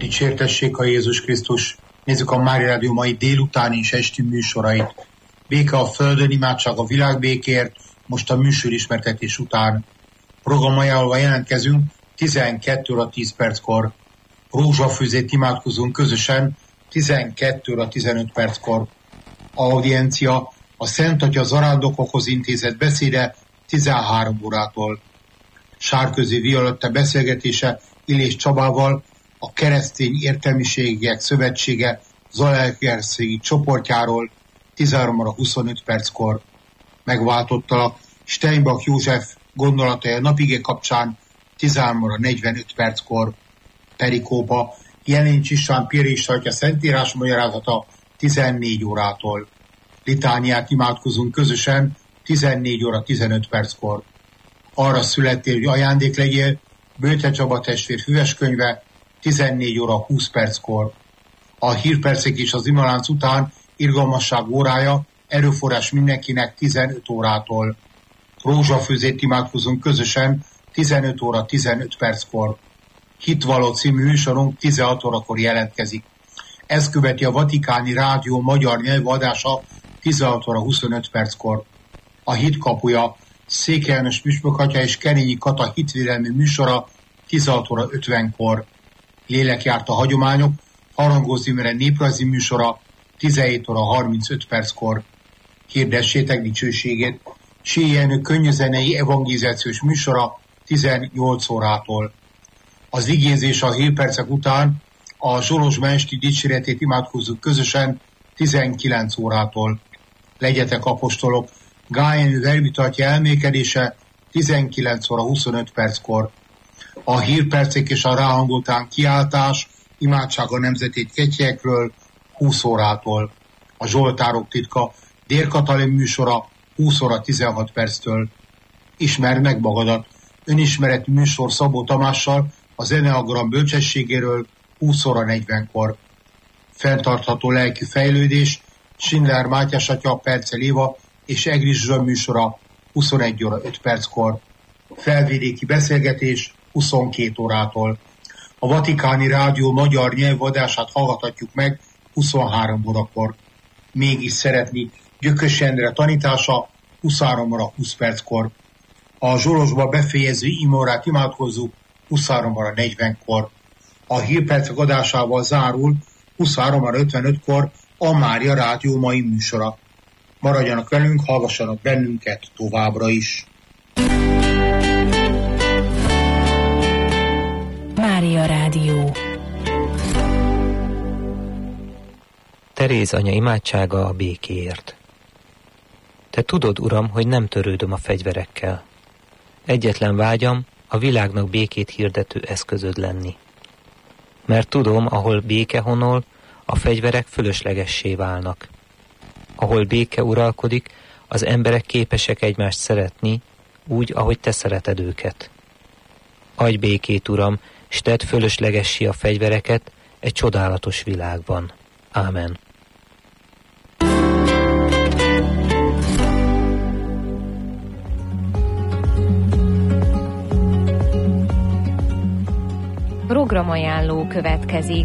Dicsértessék a Jézus Krisztus! Nézzük a Mária Rádió mai délutáni és esti műsorait. Béke a földön, imádság a világbékért, most a műsorismertetés után. Programajánlóval jelentkezünk 12 óra 10 perckor. Rózsafőzét imádkozunk közösen 12 óra 15 perckor. Audiencia a Szent Atya zarándokokhoz intézett beszéde 13 órától. Sárközi Violetta beszélgetése Illés Csabával, a Keresztény Értelmiségek Szövetsége Zalaegerszegi csoportjáról 13 óra 25 perckor. Megváltottalak Steinbach József gondolatai a napige kapcsán 13 óra 45 perckor. Perikópa Jelincs István Piarista atya szentírás magyarázata 14 órától. Litániát imádkozunk közösen 14 óra 15 perckor. Arra születtél, hogy ajándék legyél, Bőte Csaba testvér füveskönyve 14 óra 20 perckor. A hírpercek és az imalánc után irgalmasság órája, erőforrás mindenkinek 15 órától. Rózsafőzét imádkozunk közösen 15 óra 15 perckor. Hitvaló című műsorunk 16 órakor jelentkezik. Ez követi a Vatikáni Rádió magyar nyelvű adása 16 óra 25 perckor. A Hit kapuja Székely János püspökatya és Kerényi Kata hitvédelmi műsora 16 óra 50-kor. Lélekjárt a hagyományok Harangos Imre néprajzi műsora 17 óra 35 perckor. Hirdessétek dicsőségét Síi Jenő könnyűzenei evangelizációs műsora 18 órától. Az igézés a hírpercek után a Zsolozsma esti dicséretét imádkozzuk közösen 19 órától. Legyetek apostolok, Gájenő verbitartja elmékedése 19 óra 25 perckor. A hírpercek és a ráhangoltán kiáltás, imádság a nemzetét ketyekről 20 órától. A Zsoltárok titka Dér Katalin műsora 20 óra 16 perctől. Ismerd meg magadat, önismereti műsor Szabó Tamással az Enneagram bölcsességéről 20 óra 40-kor. Fenntartható lelki fejlődés Schindler Mátyás atya, Percel Éva és Egris Zsön műsora 21 óra 5 perckor. Felvidéki beszélgetés 22 órától. A Vatikáni Rádió magyar nyelvű adását hallgathatjuk meg 23 órakor. Mégis szeretni Gyökös Endre tanítása 23 óra 20 perckor. A Zsolozsba befejező imórát imádkozzuk 23 óra 40-kor. A hírpercek adásával zárul 23 óra 55-kor a Mária Rádió mai műsora. Maradjanak velünk, hallgassanak bennünket továbbra is. Mária Rádió. Teréz anya imádsága a békéért. Te tudod, Uram, hogy nem törődöm a fegyverekkel. Egyetlen vágyam a világnak békét hirdető eszközöd lenni. Mert tudom, ahol béke honol, a fegyverek fölöslegessé válnak. Ahol béke uralkodik, az emberek képesek egymást szeretni, úgy, ahogy te szereted őket. Adj békét, Uram, s tedd fölöslegessé a fegyvereket egy csodálatos világban. Ámen. Programajánló következik.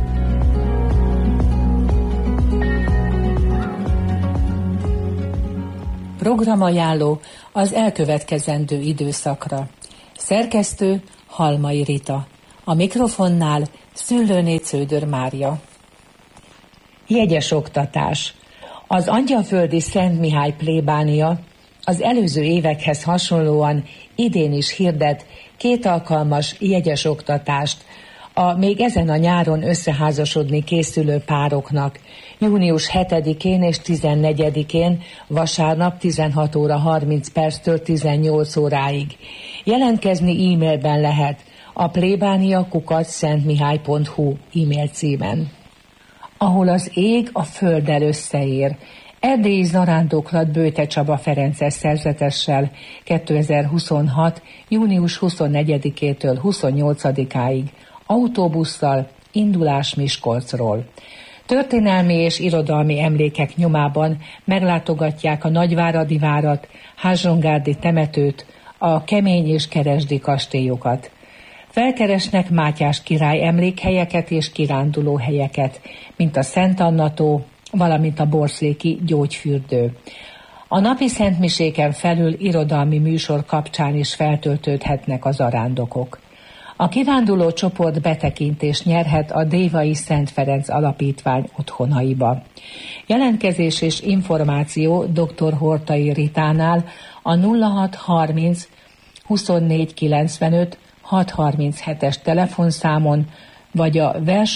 Programajánló az elkövetkezendő időszakra. Szerkesztő Halmai Rita. A mikrofonnál Szőlőné Cződör Mária. Jegyes oktatás. Az Angyalföldi Szent Mihály plébánia az előző évekhez hasonlóan idén is hirdet 2 alkalmas jegyes oktatást a még ezen a nyáron összeházasodni készülő pároknak, június 7-én és 14-én vasárnap 16 óra 30 perctől 18 óráig. Jelentkezni e-mailben lehet a plébánia@szentmihály.hu e-mail címen. Ahol az ég a földdel összeér. Erdélyi zarándoklat Bőte Csaba Ferences szerzetessel 2026. június 24-től 28-áig autóbusszal, indulás Miskolcról. Történelmi és irodalmi emlékek nyomában meglátogatják a Nagyváradi várat, Házsongárdi temetőt, a Kemény és Keresdi kastélyokat. Felkeresnek Mátyás király emlékhelyeket és kirándulóhelyeket, mint a Szent Anna-tó, valamint a Borszléki gyógyfürdő. A napi szentmiséken felül irodalmi műsor kapcsán is feltöltődhetnek az arándokok. A kiránduló csoport betekintést nyerhet a Dévai Szent Ferenc Alapítvány otthonaiba. Jelentkezés és információ dr. Hortai Ritánál a 0630 24 95 637-es telefonszámon, vagy a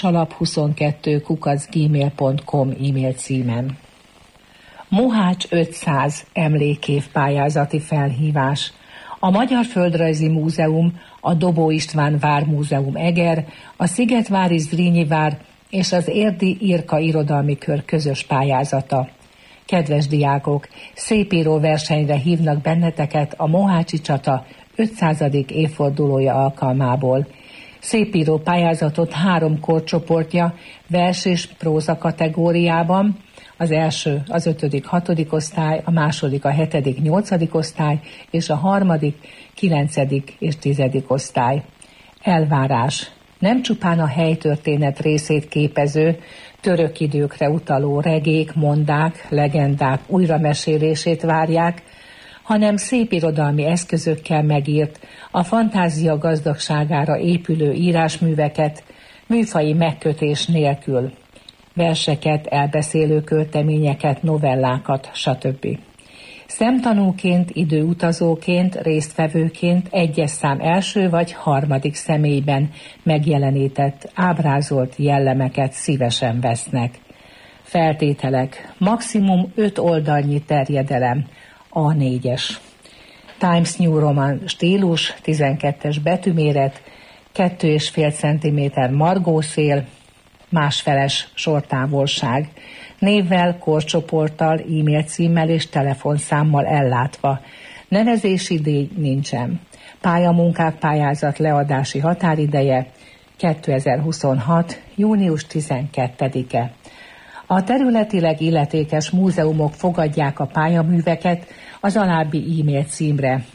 versalap22@gmail.com e-mail címen. Mohács 500 emlékév pályázati felhívás. A Magyar Földrajzi Múzeum, a Dobó István Vármúzeum Eger, a Szigetvári Zrínyi Vár és az Érdi Irka Irodalmi Kör közös pályázata. Kedves diákok, szépíró versenyre hívnak benneteket a Mohácsi csata 500. évfordulója alkalmából. Szépíró pályázatot 3 korcsoportja, vers és próza kategóriában, az első az 5.-6. osztály, a második a 7.-8. osztály, és a harmadik 9. és 10. osztály. Elvárás. Nem csupán a helytörténet részét képező, török időkre utaló regék, mondák, legendák újramesélését várják, hanem szép irodalmi eszközökkel megírt, a fantázia gazdagságára épülő írásműveket, műfaji megkötés nélkül. Verseket, elbeszélő költeményeket, novellákat, stb. Szemtanúként, időutazóként, résztvevőként egyes szám első vagy harmadik személyben megjelenített, ábrázolt jellemeket szívesen vesznek. Feltételek: maximum 5 oldalnyi terjedelem, A4-es. Times New Roman stílus, 12-es betűméret, 2,5 cm margószél, másfeles sortávolság, névvel, korcsoporttal, e-mail címmel és telefonszámmal ellátva. Nevezési díj nincsen. Pályamunkák pályázat leadási határideje 2026. június 12-e. A területileg illetékes múzeumok fogadják a pályaműveket az alábbi e-mail címre: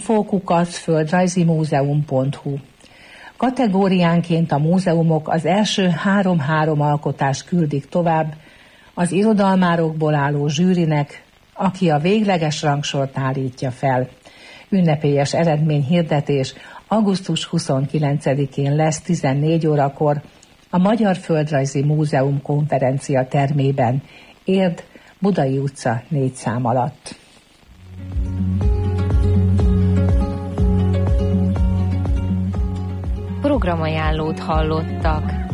info@földrajzimuzeum.hu. Kategóriánként a múzeumok az első 3 alkotást küldik tovább az irodalmárokból álló zsűrinek, aki a végleges rangsort állítja fel. Ünnepélyes eredményhirdetés augusztus 29-én lesz 14 órakor a Magyar Földrajzi Múzeum konferencia termében, Érd, Budai utca 4 szám alatt. Programajánlót hallottak.